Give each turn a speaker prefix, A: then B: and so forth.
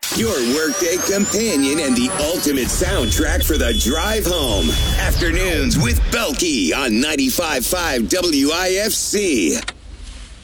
A: Your workday companion and the ultimate soundtrack for the drive home. Afternoons with Belkey on 95.5 WIFC.